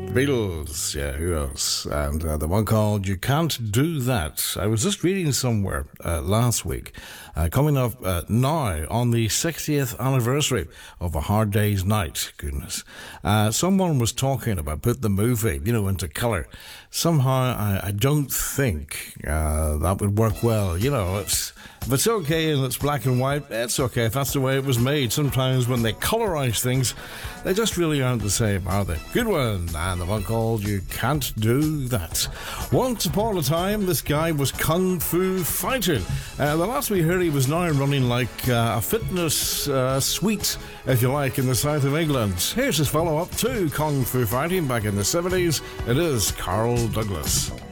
Beatles, yeah, who else? And the one called You Can't Do That. I was just reading somewhere last week, coming up now on the 60th anniversary of A Hard Day's Night. Goodness. Someone was talking about put the movie, into colour. Somehow I don't think that would work well. If it's okay and it's black and white, it's okay if that's the way it was made. Sometimes when they colorise things, they just really aren't the same, are they? Good one, and the one called You Can't Do That. Once upon a time, this guy was kung fu fighting. The last we heard, he was now running like a fitness suite, if you like, in the south of England. Here's his follow-up to kung fu fighting back in the 70s. It is Carl Douglas.